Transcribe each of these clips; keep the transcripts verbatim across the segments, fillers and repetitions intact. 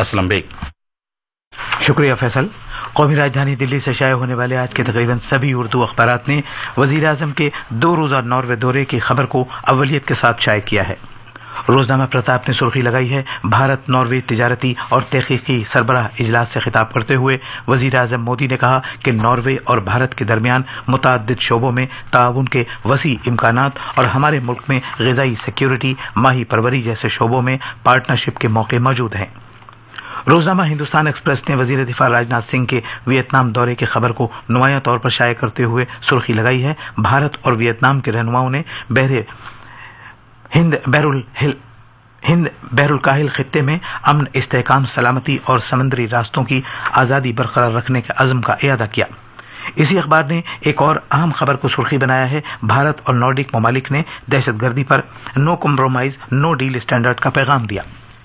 Aslam bag. शुक्रिया फैसल। कौमी राजधानी दिल्ली से शाये होने वाले आज के तकरीबन सभी उर्दू अखबारात ने वजीर आजम के दो रोज़ा नॉर्वे दौरे की खबर को अव्वलियत के साथ शाये किया है। रोजनामा प्रताप ने सुर्खी लगाई है, भारत नॉर्वे तिजारती और तहकीकी सरबराह इजलास से खिताब करते हुए वजीर आजम मोदी ने कहा कि नॉर्वे और भारत के दरमियान मुतअद्दिद शोबों में ताउन के वसी इम्कानात और हमारे मुल्क में ग़िज़ाई सिक्योरिटी, माही परवरी जैसे शोबों में पार्टनरशिप के मौके मौजूद हैं। रोजनामा हिंदुस्तान एक्सप्रेस ने वजीर दिफा राजनाथ सिंह के वियतनाम दौरे की खबर को नुमायां तौर पर शाये करते हुए सुर्खी लगाई है, भारत और वियतनाम के रहनुमाओं ने बहरे हिंद बहरुल हिंद बहरुल काहिल खित्ते में अमन, इस्तेहकाम, सलामती और समंदरी रास्तों की आज़ादी बरकरार रखने के अज़्म का इयादा किया। इसी अखबार ने एक और अहम खबर को सुर्खी बनाया है, भारत और नॉर्डिक ममालिक ने दहशतगर्दी पर no compromise no deal standard का पैगाम दिया।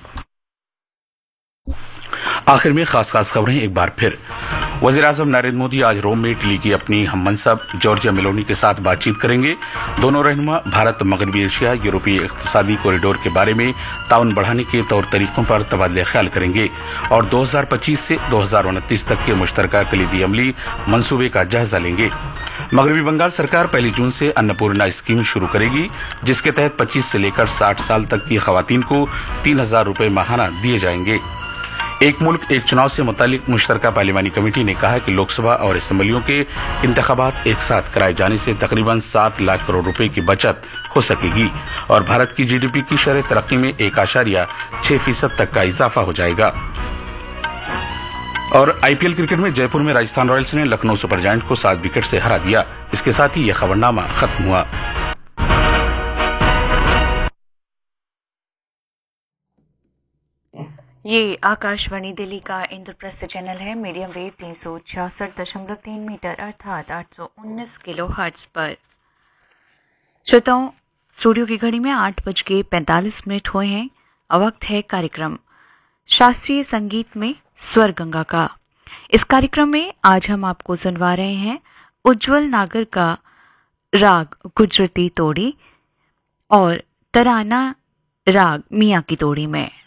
आखिर में खास खास खबरें एक बार फिर। वज़ीर आज़म नरेंद्र मोदी आज रोम में इटली की अपनी हम मनसब जॉर्जिया मेलोनी के साथ बातचीत करेंगे। दोनों रहनुमा भारत मगरबी एशिया यूरोपीय इक़्तिसादी कॉरिडोर के बारे में ताउन बढ़ाने के तौर तरीकों पर तबादले ख्याल करेंगे और दो हजार पच्चीस से दो हजार उनतीस तक के मुश्तरका कलीदी अमली मंसूबे का जायजा लेंगे। मगरबी बंगाल सरकार पहली जून से अन्नपूर्णा स्कीम शुरू करेगी, जिसके तहत पच्चीस से लेकर साठ साल तक की खवातीन को तीन हजार रुपये माहाना दिए जाएंगे। एक मुल्क एक चुनाव से मुतालिक मुश्तरका पार्लिमानी कमेटी ने कहा है कि लोकसभा और असम्बलियों के इंतखाबात एक साथ कराए जाने से तकरीबन सात लाख करोड़ रुपए की बचत हो सकेगी और भारत की जीडीपी की शरह तरक्की में एक आशारिया छह फीसद तक का इजाफा हो जाएगा। और आईपीएल क्रिकेट में जयपुर में राजस्थान रॉयल्स ने लखनऊ सुपर जायंट को सात विकेट से हरा दिया। इसके साथ ही यह खबरनामा खत्म हुआ। ये आकाशवाणी दिल्ली का इंद्रप्रस्थ चैनल है, मीडियम वेव तीन सौ छियासठ दशमलव तीन मीटर अर्थात आठ सौ उन्नीस किलो हर्ट्ज पर। श्रोताओं, स्टूडियो की घड़ी में आठ बज के पैंतालीस मिनट हुए हैं। अब वक्त है कार्यक्रम शास्त्रीय संगीत में स्वर गंगा का। इस कार्यक्रम में आज हम आपको सुनवा रहे हैं उज्ज्वल नागर का राग गुजरती तोड़ी और तराना राग मियाँ की तोड़ी में।